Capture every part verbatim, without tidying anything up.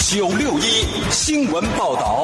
九六一新闻报道。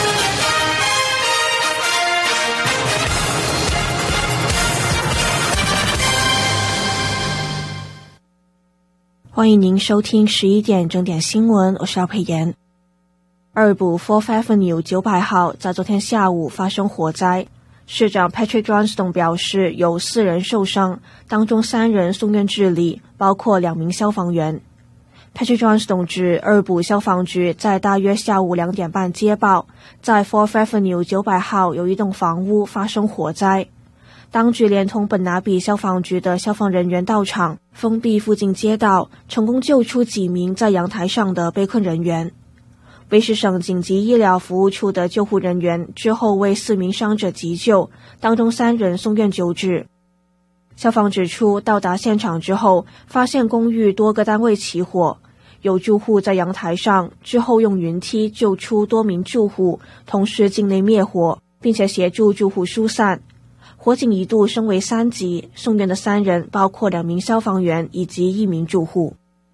欢迎您收听十一点整点新闻，我是姚佩妍。二部 Fourth Avenue 九百号在昨天下午发生火灾，市长 Patrick Johnston 表示有四人受伤，当中三人送院治理，包括两名消防员。Patrick Johnston 指二部消防局在大约下午两点半接报，在 Fourth Avenue 九百号有一栋房屋发生火灾。当局连同本拿比消防局的消防人员到场，封闭附近街道，成功救出几名在阳台上的被困人员。威士省紧急医疗服务处的救护人员之后为四名伤者急救，当中三人送院救治。消防指出，到达现场之后，发现公寓多个单位起火，有住户在阳台上，之后用云梯救出多名住户，同时境内灭火，并且协助住户疏散。火警一度升为三级，送院的三人包括两名消防员以及一名住户。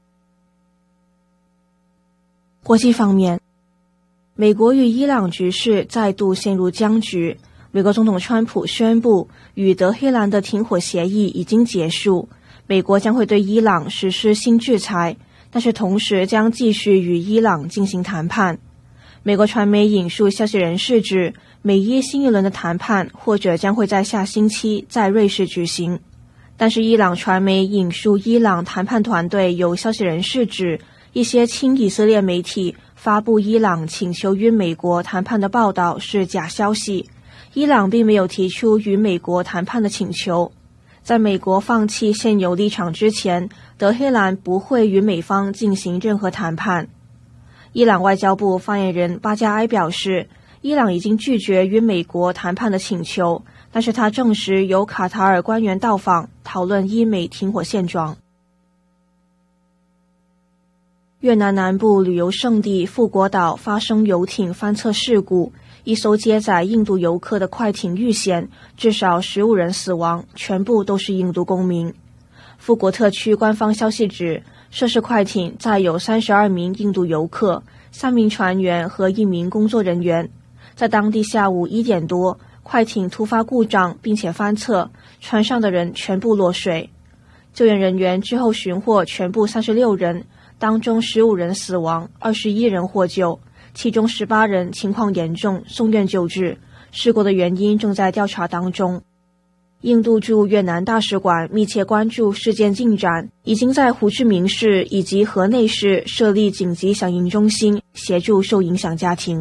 国际方面，美国与伊朗局势再度陷入僵局。美国总统川普宣布，与德黑兰的停火协议已经结束，美国将会对伊朗实施新制裁，但是同时将继续与伊朗进行谈判。美国传媒引述消息人士指，美伊新一轮的谈判或者将会在下星期在瑞士举行。但是伊朗传媒引述伊朗谈判团队有消息人士指，一些亲以色列媒体发布伊朗请求与美国谈判的报道是假消息，伊朗并没有提出与美国谈判的请求。在美国放弃现有立场之前，德黑兰不会与美方进行任何谈判。伊朗外交部发言人巴加埃表示，伊朗已经拒绝与美国谈判的请求，但是他证实有卡塔尔官员到访，讨论伊美停火现状。越南南部旅游胜地富国岛发生游艇翻侧事故，一艘接载印度游客的快艇遇险，至少十五人死亡，全部都是印度公民。富国特区官方消息指，涉事快艇载有三十二名印度游客，三名船员和一名工作人员。在当地下午一点多，快艇突发故障并且翻侧，船上的人全部落水。救援人员之后寻获全部三十六人，当中十五人死亡，二十一人获救，其中十八人情况严重，送院救治。事故的原因正在调查当中。印度驻越南大使馆密切关注事件进展，已经在胡志明市以及河内市设立紧急响应中心，协助受影响家庭。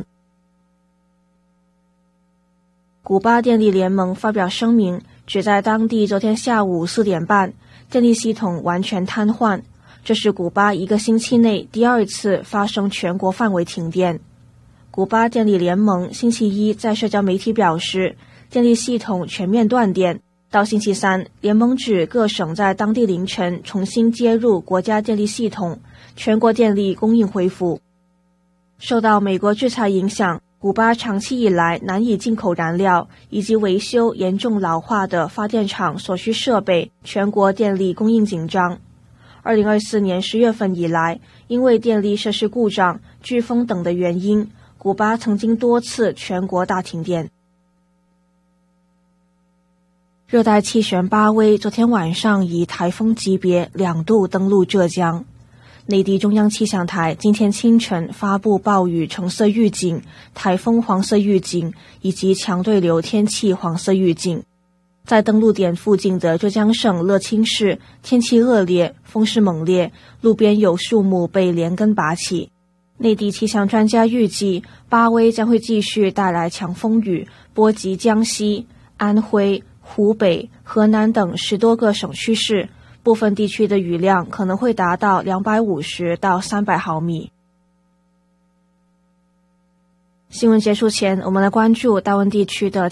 古巴电力联盟发表声明，指在当地昨天下午四点半，电力系统完全瘫痪，这是古巴一个星期内第二次发生全国范围停电。古巴电力联盟星期一在社交媒体表示，电力系统全面断电。到星期三，联盟指各省在当地凌晨重新接入国家电力系统，全国电力供应恢复。受到美国制裁影响，古巴长期以来难以进口燃料，以及维修严重老化的发电厂所需设备，全国电力供应紧张。二零二四年十月份以来，因为电力设施故障、飓风等的原因，古巴曾经多次全国大停电。热带气旋巴威昨天晚上以台风级别两度登陆浙江。内地中央气象台今天清晨发布暴雨橙色预警、台风黄色预警以及强对流天气黄色预警。在登陆点附近的浙江省乐清市，天气恶劣，风势猛烈，路边有树木被连根拔起。内地气象专家预计，巴威将会继续带来强风雨，波及江西、安徽、湖北、河南等十多个省区市，部分地区的雨量可能会达到两百五十到三百毫米。新闻结束前，我们来关注大温地区的